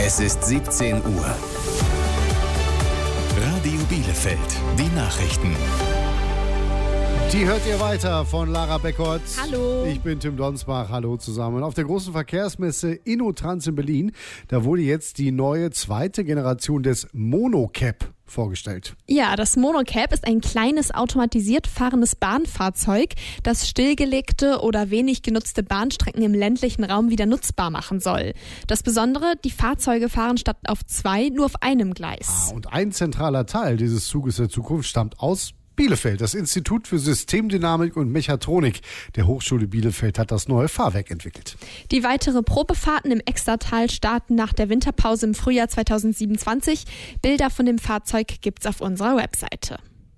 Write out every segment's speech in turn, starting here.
Es ist 17 Uhr. Radio Bielefeld, die Nachrichten. Die hört ihr weiter von Lara Beckert. Hallo. Ich bin Tim Donsbach. Hallo zusammen. Auf der großen Verkehrsmesse InnoTrans in Berlin, da wurde jetzt die neue zweite Generation des Monocab vorgestellt. Ja, das Monocab ist ein kleines automatisiert fahrendes Bahnfahrzeug, das stillgelegte oder wenig genutzte Bahnstrecken im ländlichen Raum wieder nutzbar machen soll. Das Besondere, die Fahrzeuge fahren statt auf 2 nur auf einem Gleis. Und ein zentraler Teil dieses Zuges der Zukunft stammt aus Bielefeld. Das Institut für Systemdynamik und Mechatronik der Hochschule Bielefeld hat das neue Fahrwerk entwickelt. Die weitere Probefahrten im Extertal starten nach der Winterpause im Frühjahr 2027. Bilder von dem Fahrzeug gibt's auf unserer Webseite.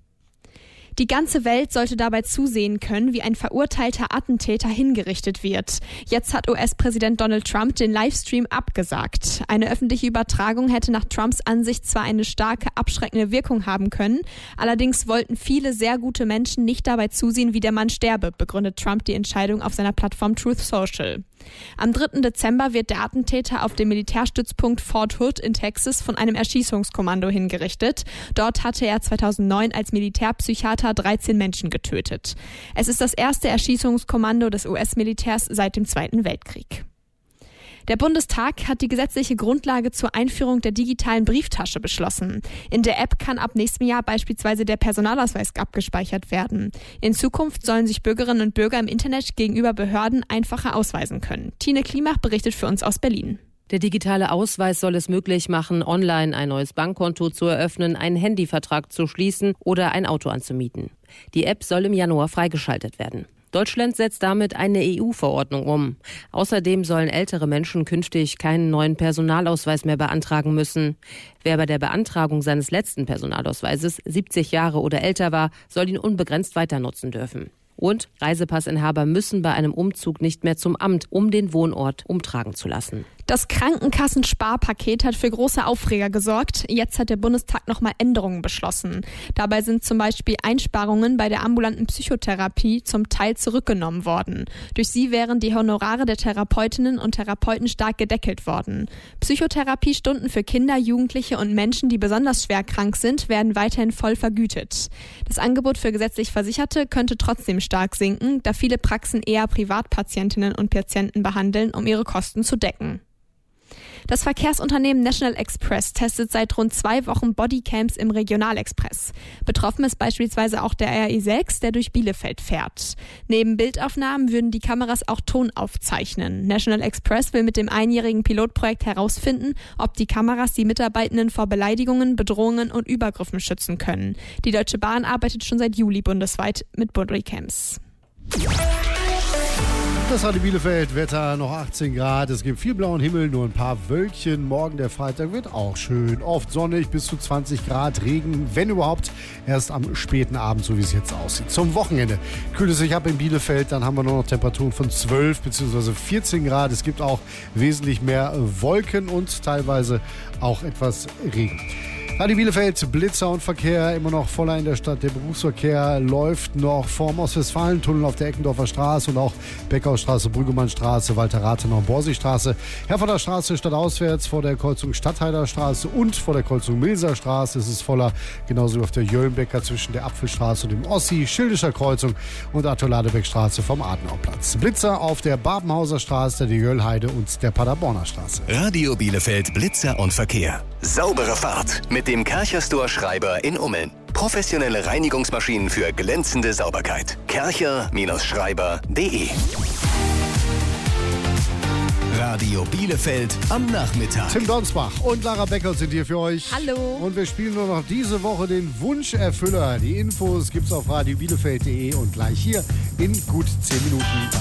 Die ganze Welt sollte dabei zusehen können, wie ein verurteilter Attentäter hingerichtet wird. Jetzt hat US-Präsident Donald Trump den Livestream abgesagt. Eine öffentliche Übertragung hätte nach Trumps Ansicht zwar eine starke abschreckende Wirkung haben können, allerdings wollten viele sehr gute Menschen nicht dabei zusehen, wie der Mann sterbe, begründet Trump die Entscheidung auf seiner Plattform Truth Social. Am 3. Dezember wird der Attentäter auf dem Militärstützpunkt Fort Hood in Texas von einem Erschießungskommando hingerichtet. Dort hatte er 2009 als Militärpsychiater 13 Menschen getötet. Es ist das erste Erschießungskommando des US-Militärs seit dem Zweiten Weltkrieg. Der Bundestag hat die gesetzliche Grundlage zur Einführung der digitalen Brieftasche beschlossen. In der App kann ab nächstem Jahr beispielsweise der Personalausweis abgespeichert werden. In Zukunft sollen sich Bürgerinnen und Bürger im Internet gegenüber Behörden einfacher ausweisen können. Tine Klimach berichtet für uns aus Berlin. Der digitale Ausweis soll es möglich machen, online ein neues Bankkonto zu eröffnen, einen Handyvertrag zu schließen oder ein Auto anzumieten. Die App soll im Januar freigeschaltet werden. Deutschland setzt damit eine EU-Verordnung um. Außerdem sollen ältere Menschen künftig keinen neuen Personalausweis mehr beantragen müssen. Wer bei der Beantragung seines letzten Personalausweises 70 Jahre oder älter war, soll ihn unbegrenzt weiter nutzen dürfen. Und Reisepassinhaber müssen bei einem Umzug nicht mehr zum Amt, um den Wohnort umtragen zu lassen. Das Krankenkassensparpaket hat für große Aufreger gesorgt. Jetzt hat der Bundestag nochmal Änderungen beschlossen. Dabei sind zum Beispiel Einsparungen bei der ambulanten Psychotherapie zum Teil zurückgenommen worden. Durch sie wären die Honorare der Therapeutinnen und Therapeuten stark gedeckelt worden. Psychotherapiestunden für Kinder, Jugendliche und Menschen, die besonders schwer krank sind, werden weiterhin voll vergütet. Das Angebot für gesetzlich Versicherte könnte trotzdem stark sinken, da viele Praxen eher Privatpatientinnen und Patienten behandeln, um ihre Kosten zu decken. Das Verkehrsunternehmen National Express testet seit rund 2 Wochen Bodycams im Regionalexpress. Betroffen ist beispielsweise auch der RE6, der durch Bielefeld fährt. Neben Bildaufnahmen würden die Kameras auch Ton aufzeichnen. National Express will mit dem einjährigen Pilotprojekt herausfinden, ob die Kameras die Mitarbeitenden vor Beleidigungen, Bedrohungen und Übergriffen schützen können. Die Deutsche Bahn arbeitet schon seit Juli bundesweit mit Bodycams. Das Radio Bielefeld, Wetter noch 18 Grad, es gibt viel blauen Himmel, nur ein paar Wölkchen. Morgen der Freitag wird auch schön, oft sonnig, bis zu 20 Grad, Regen, wenn überhaupt, erst am späten Abend, so wie es jetzt aussieht. Zum Wochenende kühlt es sich ab in Bielefeld, dann haben wir nur noch Temperaturen von 12 bzw. 14 Grad. Es gibt auch wesentlich mehr Wolken und teilweise auch etwas Regen. Radio Bielefeld, Blitzer und Verkehr immer noch voller in der Stadt. Der Berufsverkehr läuft noch vorm Ostwestfalentunnel auf der Eckendorfer Straße und auch Beckhausstraße, Brüggemannstraße, Walter-Rathenau, Borsigstraße, Herforder Straße stadtauswärts vor der Kreuzung Stadtheider Straße und vor der Kreuzung Milser Straße. Es ist voller, genauso wie auf der Jöllenbecker zwischen der Apfelstraße und dem Ossi, Schildischer Kreuzung und Arthur-Ladebeck-Straße vom Adenauerplatz. Blitzer auf der Babenhauser Straße, der Jöllheide und der Paderborner Straße. Radio Bielefeld, Blitzer und Verkehr. Saubere Fahrt mit dem Karcher-Store Schreiber in Ummeln. Professionelle Reinigungsmaschinen für glänzende Sauberkeit. Karcher-Schreiber.de. Radio Bielefeld am Nachmittag. Tim Donsbach und Lara Beckert sind hier für euch. Hallo. Und wir spielen nur noch diese Woche den Wunscherfüller. Die Infos gibt's auf radiobielefeld.de und gleich hier in gut 10 Minuten.